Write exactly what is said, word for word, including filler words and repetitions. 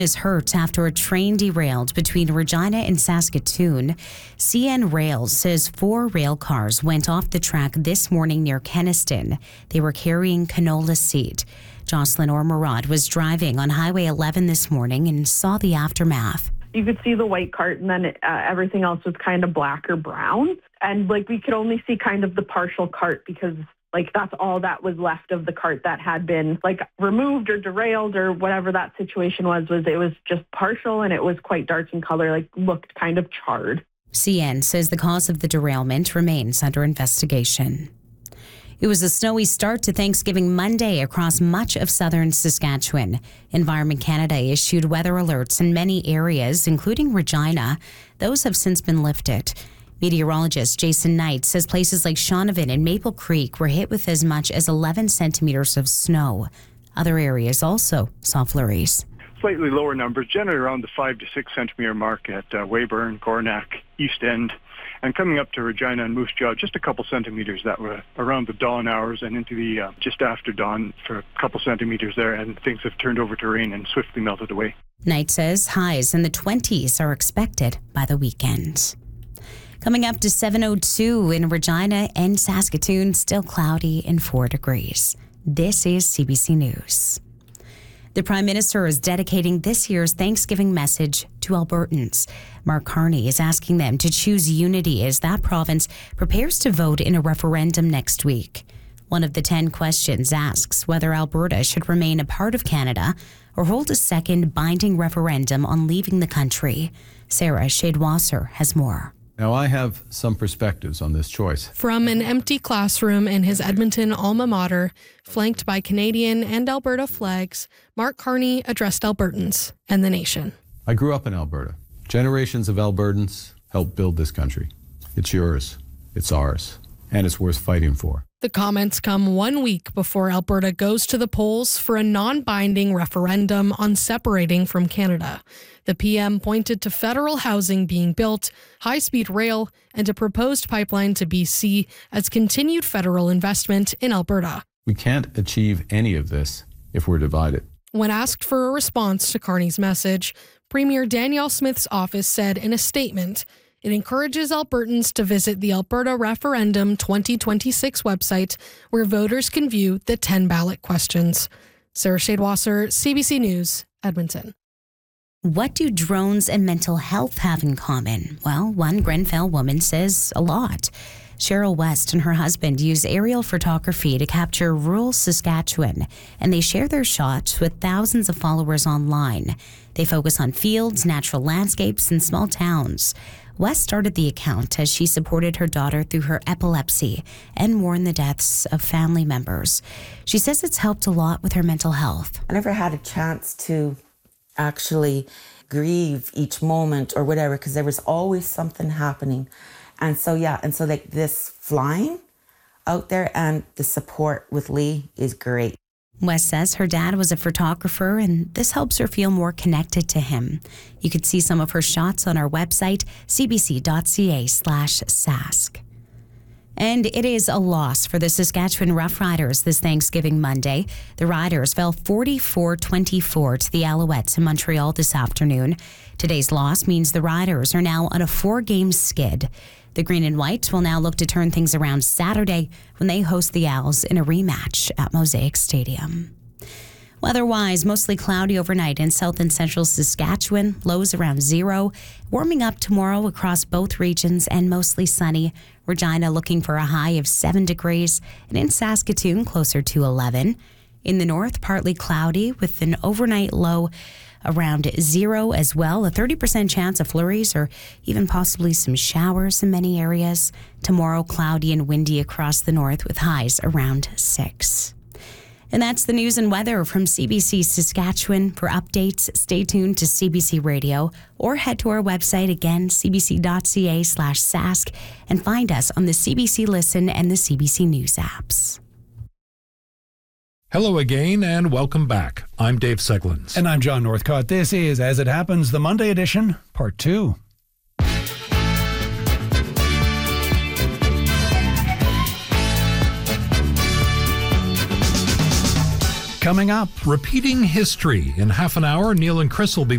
is hurt after a train derailed between Regina and Saskatoon. C N Rails says four rail cars went off the track this morning near Kenaston. They were carrying canola seed. Jocelyn Ormerod was driving on Highway eleven this morning and saw the aftermath. You could see the white cart, and then uh, everything else was kind of black or brown. And like we could only see kind of the partial cart because like that's all that was left of the cart that had been like removed or derailed or whatever that situation was, was it was just partial and it was quite dark in color, like looked kind of charred. C N says the cause of the derailment remains under investigation. It was a snowy start to Thanksgiving Monday across much of southern Saskatchewan. Environment Canada issued weather alerts in many areas, including Regina. Those have since been lifted. Meteorologist Jason Knight says places like Shaunavon and Maple Creek were hit with as much as eleven centimeters of snow. Other areas also saw flurries. Slightly lower numbers, generally around the five to six centimeter mark at uh, Weyburn, Coronach, East End, and coming up to Regina and Moose Jaw, just a couple centimeters that were around the dawn hours and into the uh, just after dawn for a couple centimeters there, and things have turned over to rain and swiftly melted away. Knight says highs in the twenties are expected by the weekend. Coming up to seven oh two in Regina and Saskatoon, still cloudy and four degrees. This is C B C News. The Prime Minister is dedicating this year's Thanksgiving message to Albertans. Mark Carney is asking them to choose unity as that province prepares to vote in a referendum next week. One of the ten questions asks whether Alberta should remain a part of Canada or hold a second binding referendum on leaving the country. Sarah Shadewasser has more. Now, I have some perspectives on this choice. From an empty classroom in his Edmonton alma mater, flanked by Canadian and Alberta flags, Mark Carney addressed Albertans and the nation. I grew up in Alberta. Generations of Albertans helped build this country. It's yours, it's ours, and it's worth fighting for. The comments come one week before Alberta goes to the polls for a non-binding referendum on separating from Canada. The P M pointed to federal housing being built, high-speed rail, and a proposed pipeline to B C as continued federal investment in Alberta. We can't achieve any of this if we're divided. When asked for a response to Carney's message, Premier Danielle Smith's office said in a statement, it encourages Albertans to visit the Alberta Referendum twenty twenty-six website, where voters can view the ten ballot questions. Sarah Shadewasser, C B C News, Edmonton. What do drones and mental health have in common? Well, one Grenfell woman says a lot. Cheryl West and her husband use aerial photography to capture rural Saskatchewan, and they share their shots with thousands of followers online. They focus on fields, natural landscapes, and small towns. West started the account as she supported her daughter through her epilepsy and mourned the deaths of family members. She says it's helped a lot with her mental health. I never had a chance to actually grieve each moment or whatever, because there was always something happening. And so, yeah, and so like this flying out there and the support with Lee is great. West says her dad was a photographer, and this helps her feel more connected to him. You could see some of her shots on our website, cbc.ca slash sask. And it is a loss for the Saskatchewan Roughriders this Thanksgiving Monday. The Riders fell forty-four twenty-four to the Alouettes in Montreal this afternoon. Today's loss means the Riders are now on a four-game skid. The Green and White will now look to turn things around Saturday when they host the Owls in a rematch at Mosaic Stadium. Weather-wise, mostly cloudy overnight in south and central Saskatchewan, lows around zero. Warming up tomorrow across both regions and mostly sunny. Regina looking for a high of seven degrees, and in Saskatoon closer to eleven. In the north, partly cloudy with an overnight low around zero as well. A thirty percent chance of flurries or even possibly some showers in many areas. Tomorrow, cloudy and windy across the north with highs around six. And that's the news and weather from C B C Saskatchewan. For updates, stay tuned to C B C Radio or head to our website again, cbc.ca slash sask, and find us on the C B C Listen and the C B C News apps. Hello again and welcome back. I'm Dave Seglins. And I'm John Northcott. This is As It Happens, the Monday edition, part two. Coming up, repeating history. In half an hour, Neil and Chris will be